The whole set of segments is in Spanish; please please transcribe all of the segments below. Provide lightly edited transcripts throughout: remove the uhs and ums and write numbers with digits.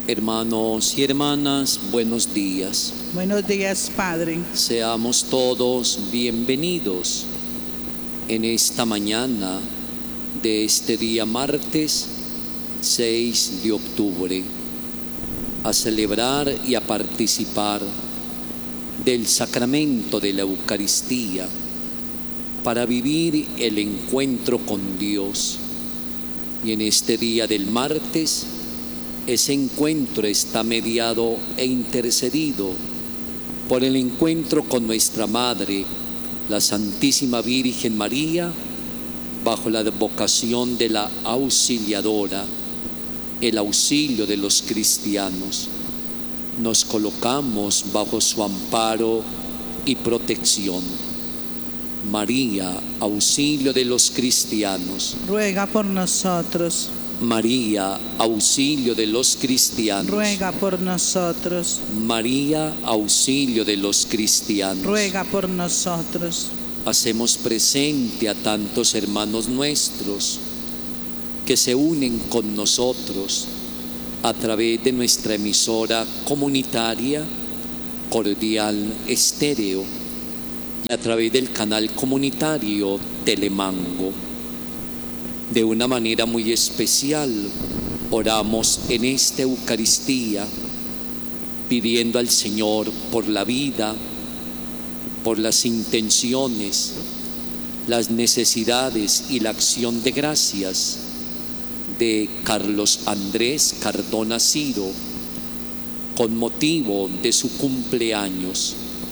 Hermanos y hermanas, buenos días. Buenos días, Padre. Seamos todos bienvenidos en esta mañana de este día martes 6 de octubre a celebrar y a participar del sacramento de la Eucaristía para vivir el encuentro con Dios. Y en este día del martes, ese encuentro está mediado e intercedido por el encuentro con nuestra Madre, la Santísima Virgen María, bajo la vocación de la auxiliadora, el auxilio de los cristianos. Nos colocamos bajo su amparo y protección. María, auxilio de los cristianos, Ruega por nosotros. María, auxilio de los cristianos. Ruega por nosotros. María, auxilio de los cristianos. Ruega por nosotros. Hacemos presente a tantos hermanos nuestros que se unen con nosotros a través de nuestra emisora comunitaria Cordial Estéreo y a través del canal comunitario Telemango. De una manera muy especial, oramos en esta Eucaristía pidiendo al Señor por la vida, por las intenciones, las necesidades y la acción de gracias de Carlos Andrés Cardona Ciro con motivo de su cumpleaños.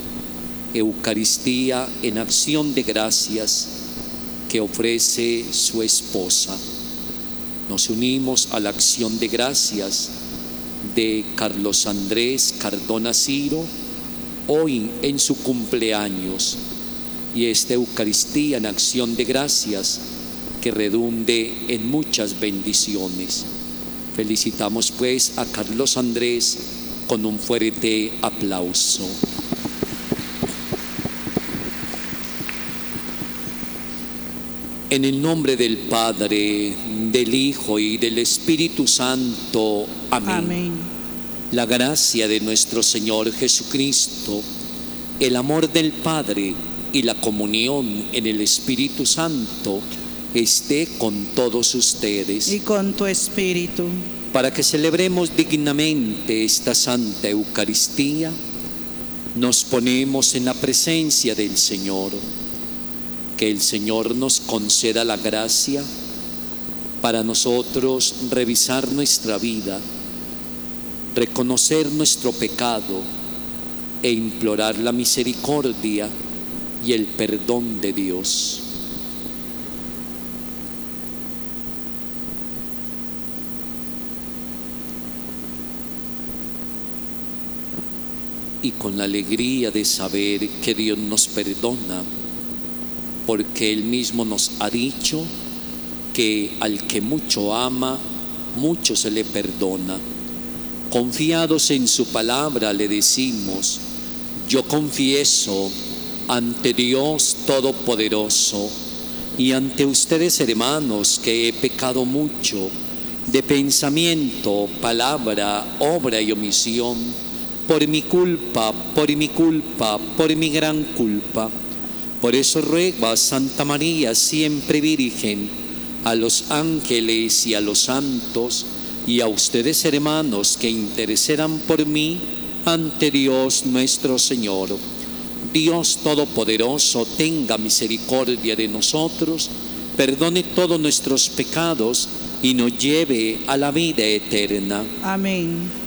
Eucaristía en acción de gracias que ofrece su esposa. Nos unimos a la acción de gracias de Carlos Andrés Cardona Ciro hoy en su cumpleaños, y esta Eucaristía en acción de gracias que redunde en muchas bendiciones. Felicitamos pues a Carlos Andrés con un fuerte aplauso. En el nombre del Padre, del Hijo y del Espíritu Santo. Amén. Amén. La gracia de nuestro Señor Jesucristo, el amor del Padre y la comunión en el Espíritu Santo esté con todos ustedes. Y con tu espíritu. Para que celebremos dignamente esta Santa Eucaristía, nos ponemos en la presencia del Señor. Que el Señor nos conceda la gracia para nosotros revisar nuestra vida, reconocer nuestro pecado e implorar la misericordia y el perdón de Dios. Y con la alegría de saber que Dios nos perdona, porque Él mismo nos ha dicho que al que mucho ama, mucho se le perdona. Confiados en su palabra le decimos: yo confieso ante Dios Todopoderoso y ante ustedes, hermanos, que he pecado mucho de pensamiento, palabra, obra y omisión, por mi culpa, por mi gran culpa. Por eso ruego a Santa María, siempre Virgen, a los ángeles y a los santos, y a ustedes, hermanos, que intercedan por mí ante Dios nuestro Señor. Dios Todopoderoso tenga misericordia de nosotros, perdone todos nuestros pecados y nos lleve a la vida eterna. Amén.